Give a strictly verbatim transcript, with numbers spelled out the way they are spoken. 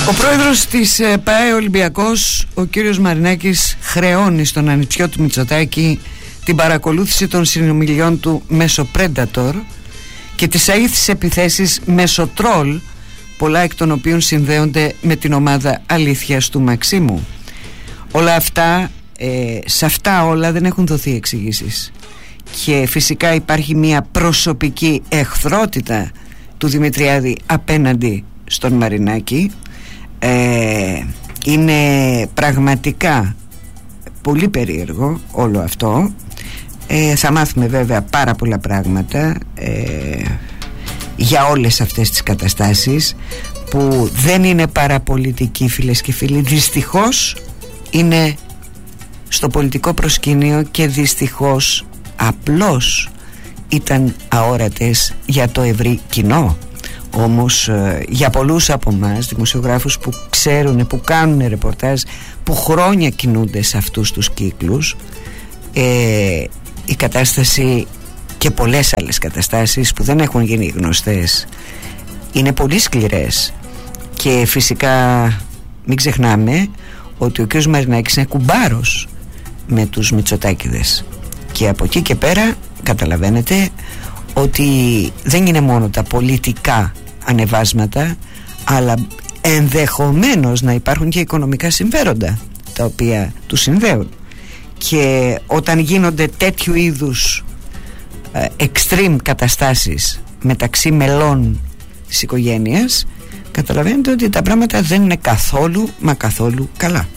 Ο πρόεδρος της ΠΑΕ Ολυμπιακός, ο κύριος Μαρινάκης, χρεώνει στον ανιψιό του Μητσοτάκη την παρακολούθηση των συνομιλιών του μέσω Predator και τις αήθεις επιθέσεις μέσω Troll, πολλά εκ των οποίων συνδέονται με την ομάδα αλήθειας του Μαξίμου. Όλα αυτά, ε, σε αυτά όλα δεν έχουν δοθεί εξηγήσεις. Και φυσικά υπάρχει μια προσωπική εχθρότητα του Δημητριάδη απέναντι στον Μαρινάκη. Ε, είναι πραγματικά πολύ περίεργο όλο αυτό. ε, Θα μάθουμε βέβαια πάρα πολλά πράγματα ε, για όλες αυτές τις καταστάσεις που δεν είναι παραπολιτικοί, φίλες και φίλοι. Δυστυχώς είναι στο πολιτικό προσκήνιο και δυστυχώς απλώς ήταν αόρατες για το ευρύ κοινό. Όμως ε, για πολλούς από εμάς, δημοσιογράφους που ξέρουν, που κάνουν ρεπορτάζ, που χρόνια κινούνται σε αυτούς τους κύκλους, ε, η κατάσταση και πολλές άλλες καταστάσεις που δεν έχουν γίνει γνωστές είναι πολύ σκληρές. Και φυσικά μην ξεχνάμε ότι ο κ. Μαρινάκης είναι κουμπάρος με τους Μητσοτάκηδες, και από εκεί και πέρα καταλαβαίνετε ότι δεν είναι μόνο τα πολιτικά ανεβάσματα, αλλά ενδεχομένως να υπάρχουν και οικονομικά συμφέροντα τα οποία τους συνδέουν. Και όταν γίνονται τέτοιου είδους ε, extreme καταστάσεις μεταξύ μελών της οικογένειας, καταλαβαίνετε ότι τα πράγματα δεν είναι καθόλου μα καθόλου καλά.